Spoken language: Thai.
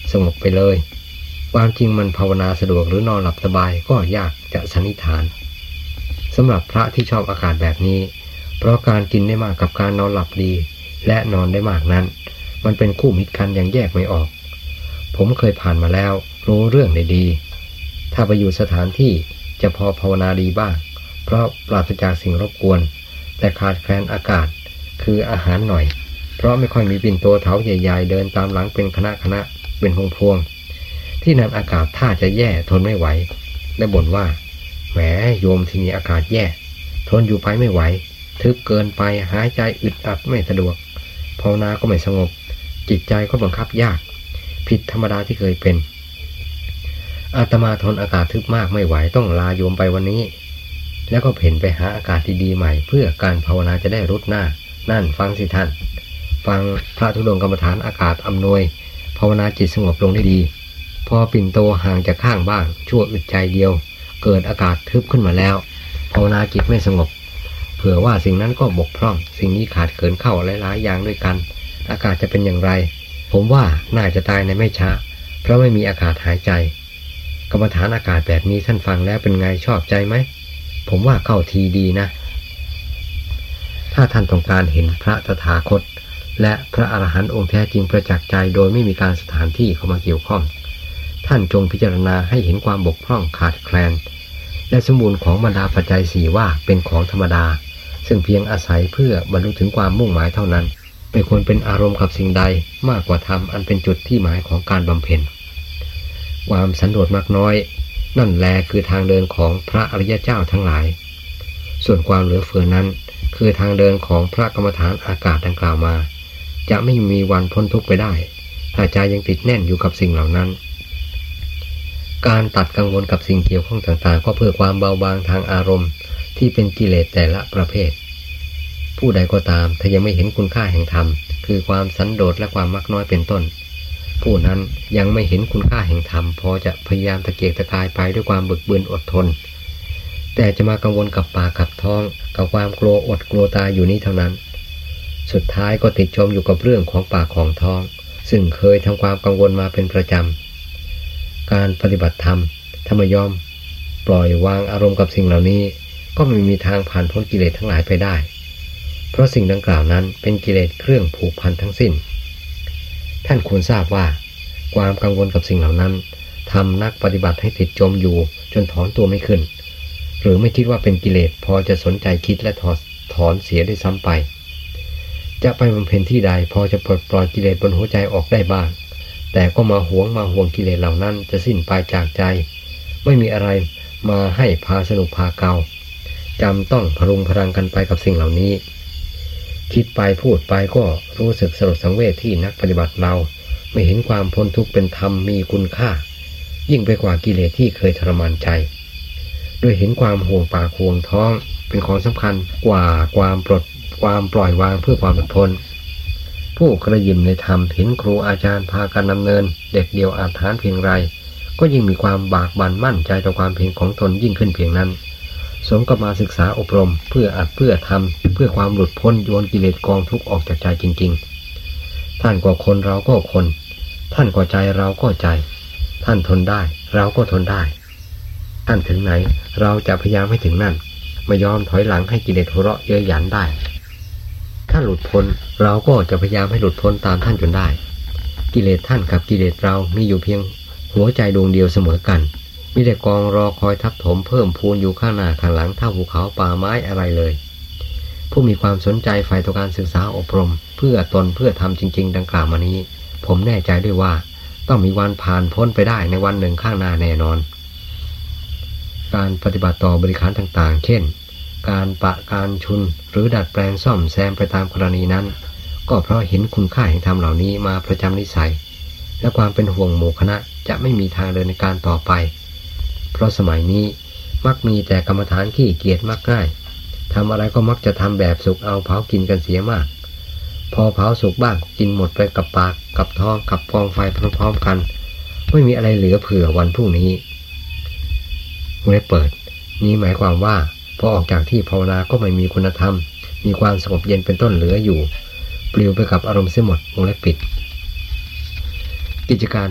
สงบไปเลยความจริงมันภาวนาสะดวกหรือนอนหลับสบายก็ยากจะสันนิษฐานสำหรับพระที่ชอบอากาศแบบนี้เพราะการกินได้มากกับการนอนหลับดีและนอนได้มากนั้นมันเป็นคู่มิตรกันอย่างแยกไม่ออกผมเคยผ่านมาแล้วรู้เรื่องได้ดีถ้าไปอยู่สถานที่จะพอภาวนาดีบ้างเพราะปราศจากสิ่งรบกวนแต่ขาดแคลนอากาศคืออาหารหน่อยเพราะไม่ค่อยมีปิ่นโตเถาใหญ่ๆเดินตามหลังเป็นคณะเป็นพวงๆที่นั่นอากาศถ้าจะแย่ทนไม่ไหวและบ่นว่าแหมโยมที่นี่อากาศแย่ทนอยู่ไปไม่ไหวทึบเกินไปหายใจอึดอัดไม่สะดวกภาวนาก็ไม่สงบจิตใจก็บังคับยากผิดธรรมดาที่เคยเป็นอาตมาทนอากาศทึบมากไม่ไหวต้องลาโยมไปวันนี้แล้วก็เพ่นไปหาอากาศดีๆใหม่เพื่อการภาวนาจะได้รุดหน้านั่นฟังสิท่านฟังพระธุดงค์กรรมฐานอากาศอำนวยภาวนาจิตสงบลงได้ดีพอปิ่นโตห่างจากข้างบ้างชั่วอึดใจเดียวเกิดอากาศทึบขึ้นมาแล้วภาวนาจิตไม่สงบเผื่อว่าสิ่งนั้นก็บกพร่องสิ่งนี้ขาดเกินเข้าหลายๆอย่างด้วยกันอากาศจะเป็นอย่างไรผมว่าน่าจะตายในไม่ช้าเพราะไม่มีอากาศหายใจกรรมฐานอากาศแบบนี้ท่านฟังแล้วเป็นไงชอบใจไหมผมว่าเข้าทีดีนะถ้าท่านต้องการเห็นพระตถาคตและพระอรหันต์องค์แท้จริงประจักษ์ใจโดยไม่มีการสถานที่เข้ามาเกี่ยวข้องท่านจงพิจารณาให้เห็นความบกพร่องขาดแคลนและสมบูรณ์ของบรรดาปัจจัย4ว่าเป็นของธรรมดาซึ่งเพียงอาศัยเพื่อบรรลุถึงความมุ่งหมายเท่านั้นไม่ควรเป็นอารมณ์กับสิ่งใดมากกว่าธรรมอันเป็นจุดที่หมายของการบำเพ็ญความสันโดษมากน้อยนั่นแลคือทางเดินของพระอริยเจ้าทั้งหลายส่วนความเหลือเฟือนั้นคือทางเดินของพระกรรมฐานอากาศดังกล่าวมาจะไม่มีวันพ้นทุกข์ไปได้ถ้าใจยังติดแน่นอยู่กับสิ่งเหล่านั้นการตัดกังวลกับสิ่งเกี่ยวข้องต่างๆก็เพื่อความเบาบางทางอารมณ์ที่เป็นกิเลสแต่ละประเภทผู้ใดก็ตามถ้ายังไม่เห็นคุณค่าแห่งธรรมคือความสันโดษและความมักน้อยเป็นต้นผู้นั้นยังไม่เห็นคุณค่าแห่งธรรมพอจะพยายามตะเกียกตะกายไปด้วยความบึกบึนอดทนแต่จะมากังวลกับปากกับท้องกับความกลัวอดกลัวตายอยู่นี้เท่านั้นสุดท้ายก็ติดจมอยู่กับเรื่องของปากของท้องซึ่งเคยทำความกังวลมาเป็นประจำการปฏิบัติธรรมถ้าไม่ยอมปล่อยวางอารมณ์กับสิ่งเหล่านี้ก็ไม่มีทางผ่านพ้นกิเลสทั้งหลายไปได้เพราะสิ่งดังกล่าวนั้นเป็นกิเลสเครื่องผูกพันทั้งสิ้นท่านควรทราบว่าความกังวลกับสิ่งเหล่านั้นทำนักปฏิบัติให้ติดจมอยู่จนถอนตัวไม่ขึ้นหรือไม่คิดว่าเป็นกิเลสพอจะสนใจคิดและถอนเสียได้ซ้ำไปจะไปบำเพ็ญที่ใดพอจะปลดปล่อยกิเลสบนหัวใจออกได้บ้างแต่ก็มาห่วงกิเลสเหล่านั้นจะสิ้นไปจากใจไม่มีอะไรมาให้พาสนุกพาเกาจำต้องพรุงพรังกันไปกับสิ่งเหล่านี้คิดไปพูดไปก็รู้สึกสลดสังเวชที่นักปฏิบัติเราไม่เห็นความพ้นทุกข์เป็นธรรมมีคุณค่ายิ่งไปกว่ากิเลสที่เคยทรมานใจโดยเห็นความห่วงปากห่วงท้องเป็นของสำคัญกว่าความปล่อยวางเพื่อความอดทนผู้กระยิมในธรรมเห็นครูอาจารย์พากันดำเนินเด็ดเดี่ยวอาถรรพ์เพียงไรก็ยิ่งมีความบากบั่นมั่นใจต่อความเพียรของตนยิ่งขึ้นเพียงนั้นสมกับมาศึกษาอบรมเพื่ออัดเพื่อทำเพื่อความหลุดพ้นโยนกิเลสกองทุกข์ออกจากใจจริงๆท่านก็คนเราก็คนท่านก็ใจเราก็ใจท่านทนได้เราก็ทนได้ท่านถึงไหนเราจะพยายามให้ถึงนั่นไม่ยอมถอยหลังให้กิเลสหัวเราะเย้ยหยันได้ถ้าหลุดพ้นเราก็จะพยายามให้หลุดพ้นตามท่านจนได้กิเลสท่านกับกิเลสเรามีอยู่เพียงหัวใจดวงเดียวเสมอกันมีแต่กองรอคอยทับถมเพิ่มพูนอยู่ข้างหน้าข้างหลังเท่าภูเขาป่าไม้อะไรเลยผู้มีความสนใจใฝ่ต่อการศึกษาอบรมเพื่อตนเพื่อทำจริงๆดังกล่าวมานี้ผมแน่ใจด้วยว่าต้องมีวันผ่านพ้นไปได้ในวันหนึ่งข้างหน้าแน่นอนการปฏิบัติต่อบริขารต่างๆเช่นการปะการชุนหรือดัดแปลงซ่อมแซมไปตามกรณีนั้นก็เพราะเห็นคุณค่าแห่งธรรมเหล่านี้มาประจำนิสัยและความเป็นห่วงหมู่คณะจะไม่มีทางเดินในการต่อไปเพราะสมัยนี้มักมีแต่กรรมฐานขี้เกียจมักง่ายทำอะไรก็มักจะทำแบบสุกเอาเผากินกันเสียมากพอเผาสุกบ้างกินหมดไปกับปากกับท้องกับกองไฟพร้อมๆกันไม่มีอะไรเหลือเผื่อวันพรุ่งนี้เมื่อเปิดนี้หมายความว่าพอออกจากที่ภาวนาก็ไม่มีคุณธรรมมีความสงบเย็นเป็นต้นเหลืออยู่ปลิวไปกับอารมณ์เสียหมดวงเล็บปิดกิจการ